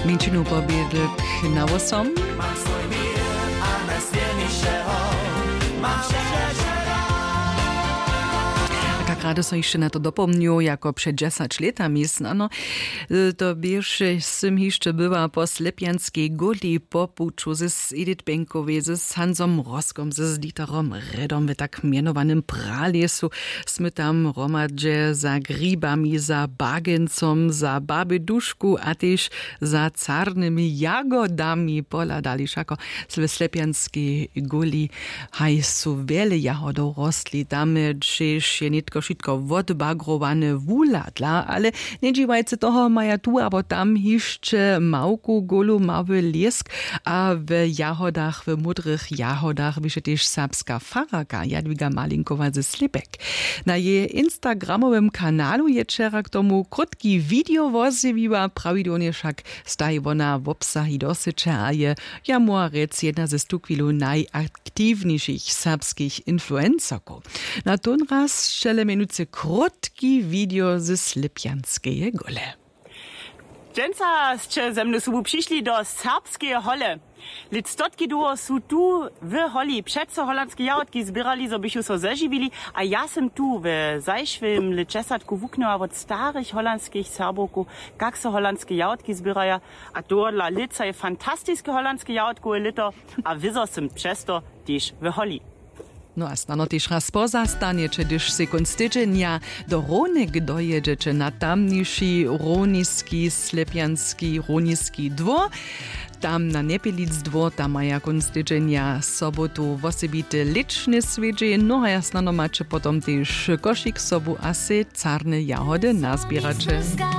Minčinu pobiedek na 8. Mám svoj mír a najsilnejšieho. Mám Rado so jeszcze na to dopomnił, jako przed 10 latami znano, to bierze sym jeszcze była po Slepianskiej guli po puczu ze Edith Benkowej, z Hansom Roskom, z Dieterom Redom, w tak mianowanym praliesu. Smy tam romadże za gribami, za bagencom, za babyduszku, a też za czarnymi jagodami poladali. Szako w Slepianskiej guli haj su wiele jagodów rosli, tam dżeż je nitko wszystko wodbagrowane wuladla, ale nie dziwajcie toho maja tu, abo tam jeszcze małku golu mały liesk, a w jahodach, w mudrych jahodach wysze też serbska faraka Jadwiga Malinkowa ze Slipek. Na jej instagramowym kanalu je wczoraj k tomu krótki video wozywiła, prawidłownie wszak staje ona w obsahi dosycze, a je ja rec jedna ze stukwilu najaktywniejszych serbskich influencerków. Na ten raz szczele minuty krótki video ze Slepianskiej gole. Dżęca ste ze mną sobą przyszli do serbskiej hole. Lictotki duo su tu w holi przed holandskie jałotki zbierali, so bychu so zeżivili, a ja sem tu w zajszwym licesatku wuknęła od starych holandskich serboków, jak so holandskie jałotki zbieraja, a to dla lica je fantastyczne holandskie jałotku lito, a wyzo sem przez to też w holi. No a stano też raz pozastanie, gdyż sekund tydzienia do Ronek dojedziecie na tamniejszy roniski, slepianski, roniski dwór. Tam na Nepelic dwór, tam maja kunst tydzienia sobotu osobite liczne swiedzie, no a jasno macie potom też koszyk sobu, a se czarne jahody nazbieracie.